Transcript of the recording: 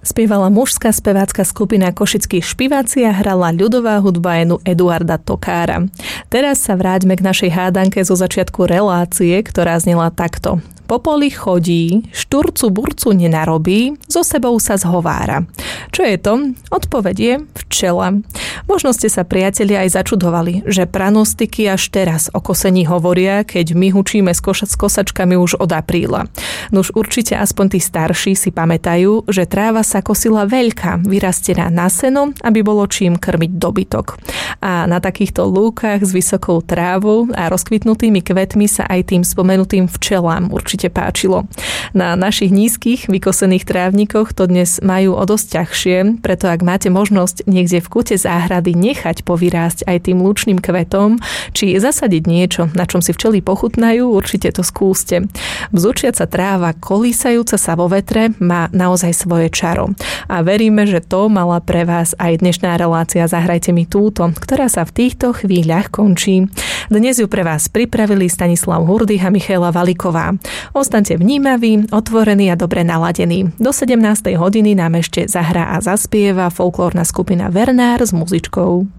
Spievala mužská spevácka skupina Košickí špiváci a hrala ľudová hudba Eduarda Tokára. Teraz sa vráťme k našej hádanke zo začiatku relácie, ktorá znela takto. Po poli chodí, šturcu burcu nenarobí, so sebou sa zhovára. Čo je to? Odpoveď je včela. Možno ste sa, priatelia, aj začudovali, že pranostiky až teraz o kosení hovoria, keď my hučíme s kosačkami už od apríla. Nuž určite aspoň tí starší si pamätajú, že tráva sa kosila veľká, vyrastená na seno, aby bolo čím krmiť dobytok. A na takýchto lúkach s vysokou trávou a rozkvitnutými kvetmi sa aj tým spomenutým včelám určite páčilo. Na našich nízkych vykosených trávnikoch to dnes majú o dosť ťažšie, preto ak máte možnosť niekde v kúte záhrady nechať povyrásť aj tým lučným kvetom, či zasadiť niečo, na čom si včely pochutnajú, určite to skúste. Bzučiaca tráva, kolísajúca sa vo vetre, má naozaj svoje čaro. A veríme, že to mala pre vás aj dnešná relácia Zahrajte mi túto, ktorá sa v týchto chvíľach končí. Dnes ju pre vás pripravili Stanislav Hurdych a Michaela Valiková. Ostaňte vnímaví, otvorení a dobre naladení. Do 17. hodiny nám ešte zahrá a zaspieva folklórna skupina Vernár s muzičkou.